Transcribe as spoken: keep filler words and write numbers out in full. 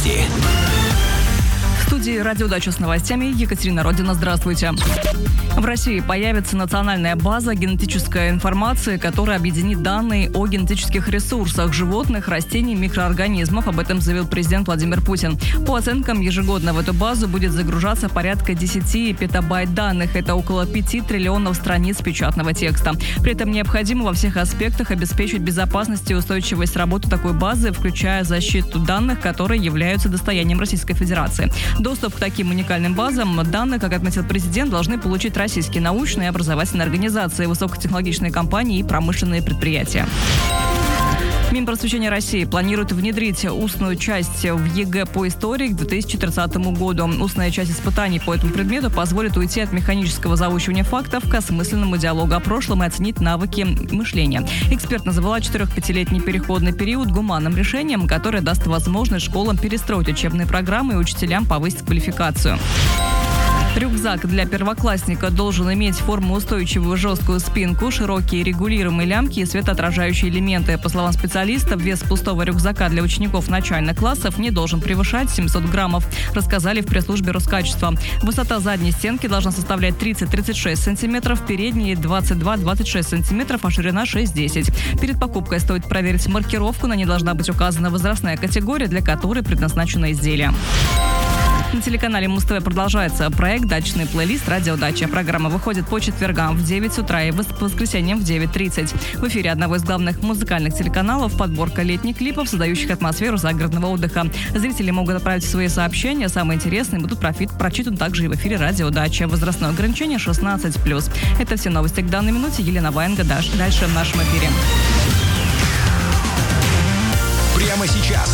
Новости. В студии «Радио Дача» с новостями Екатерина Родина. Здравствуйте. В России появится национальная база генетической информации, которая объединит данные о генетических ресурсах животных, растений, микроорганизмов. Об этом заявил президент Владимир Путин. По оценкам, ежегодно в эту базу будет загружаться порядка десять петабайт данных. Это около пяти триллионов страниц печатного текста. При этом необходимо во всех аспектах обеспечить безопасность и устойчивость работы такой базы, включая защиту данных, которые являются достоянием Российской Федерации. Доступ к таким уникальным базам данных, как отметил президент, должны получить российские научные и образовательные организации, высокотехнологичные компании и промышленные предприятия. Минпросвещения России планирует внедрить устную часть в ЕГЭ по истории к две тысячи тридцатому году. Устная часть испытаний по этому предмету позволит уйти от механического заучивания фактов к осмысленному диалогу о прошлом и оценить навыки мышления. Эксперт назвала четырех-пятилетний переходный период гуманным решением, которое даст возможность школам перестроить учебные программы и учителям повысить квалификацию. Рюкзак для первоклассника должен иметь формоустойчивую жесткую спинку, широкие регулируемые лямки и светоотражающие элементы. По словам специалистов, вес пустого рюкзака для учеников начальных классов не должен превышать семьсот граммов, рассказали в пресс-службе Роскачества. Высота задней стенки должна составлять тридцать-тридцать шесть сантиметров, передней двадцать два-двадцать шесть сантиметров, а ширина шесть-десять. Перед покупкой стоит проверить маркировку, на ней должна быть указана возрастная категория, для которой предназначено изделие. На телеканале Муз-ТВ продолжается проект «Дачный плейлист. Радио Дача». Программа выходит по четвергам в девять утра и по воскресеньям в девять тридцать. В эфире одного из главных музыкальных телеканалов подборка летних клипов, создающих атмосферу загородного отдыха. Зрители могут отправить свои сообщения. Самые интересные будут прочитаны также и в эфире «Радио Дача». Возрастное ограничение шестнадцать плюс. Это все новости к данной минуте. Елена Ваенга. Дальше в нашем эфире. Прямо сейчас